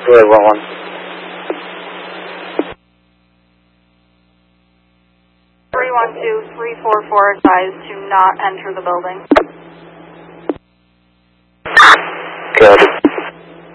Really well one. Three 344 advised to not enter the building. Good.